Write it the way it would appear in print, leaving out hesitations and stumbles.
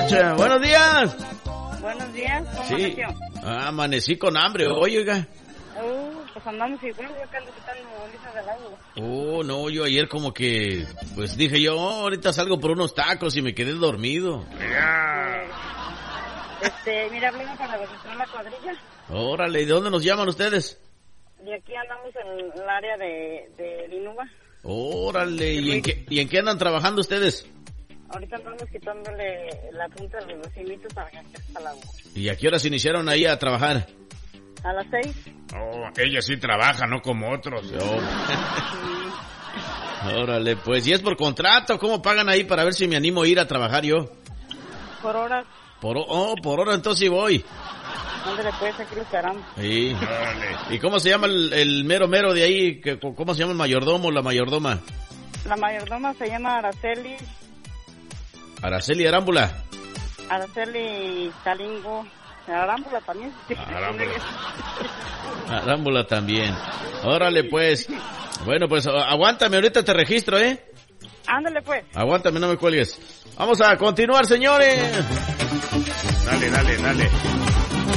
muchacha. Buenos días. Buenos días, ¿cómo Sí. amaneció? Amanecí con hambre, oiga. Pues andamos igual, yo que ando quitando bolsas del agua. No, yo ayer como que, pues dije yo, ahorita salgo por unos tacos y me quedé dormido. Mira, hablemos para registrar la cuadrilla. Órale, ¿y de dónde nos llaman ustedes? Y aquí andamos en el área de Linuba. Órale, ¿y en qué andan trabajando ustedes? Ahorita andamos quitándole la punta de los cimientos para que hasta el agua. ¿Y a qué horas iniciaron ahí a trabajar? A las 6. Ella sí trabaja, no como otros. Órale, pues, ¿y es por contrato? ¿Cómo pagan ahí para ver si me animo a ir a trabajar yo? Por horas. Por hora, entonces sí voy. Ándale, pues, aquí lo esperamos. Sí. ¿Y cómo se llama el mero de ahí? ¿Cómo se llama el mayordomo o la mayordoma? La mayordoma se llama Araceli. Araceli Arámbula. Araceli Calingo. Arámbula también. Arámbula también. Órale, pues. Bueno, pues aguántame, ahorita te registro, ¿eh? Ándale, pues. Aguántame, no me cuelgues. Vamos a continuar, señores. Dale.